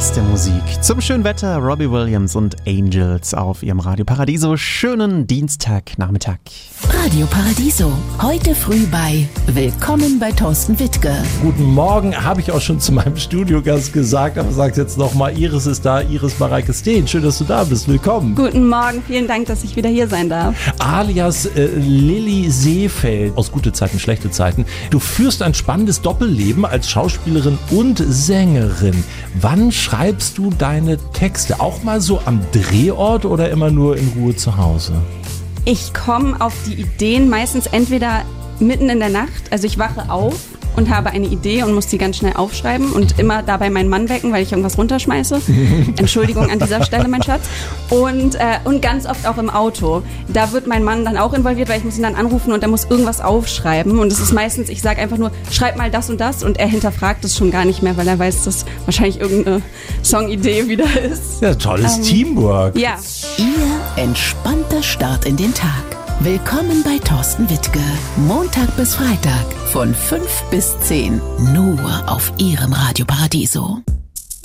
beste Musik zum schönen Wetter. Robbie Williams und Angels auf ihrem Radio Paradiso. Schönen Dienstagnachmittag. Radio Paradiso. Heute früh bei Willkommen bei Thorsten Wittke. Guten Morgen, habe ich auch schon zu meinem Studiogast gesagt, aber sag jetzt nochmal, Iris ist da, Iris Mareike Steen. Schön, dass du da bist. Willkommen. Guten Morgen, vielen Dank, dass ich wieder hier sein darf. Alias Lilly Seefeld aus Gute Zeiten, Schlechte Zeiten. Du führst ein spannendes Doppelleben als Schauspielerin und Sängerin. Wann schreibst du deine Texte? Auch mal so am Drehort oder immer nur in Ruhe zu Hause? Ich komme auf die Ideen meistens entweder mitten in der Nacht, also ich wache auf und habe eine Idee und muss die ganz schnell aufschreiben und immer dabei meinen Mann wecken, weil ich irgendwas runterschmeiße. Entschuldigung an dieser Stelle, mein Schatz. Und ganz oft auch im Auto. Da wird mein Mann dann auch involviert, weil ich muss ihn dann anrufen und er muss irgendwas aufschreiben. Und es ist meistens, ich sage einfach nur, schreib mal das und das und er hinterfragt es schon gar nicht mehr, weil er weiß, dass wahrscheinlich irgendeine Songidee wieder ist. Ja, tolles Teamwork. Ja. Ihr entspannter Start in den Tag. Willkommen bei Thorsten Wittke. Montag bis Freitag von 5 bis 10. Nur auf Ihrem Radio Paradiso.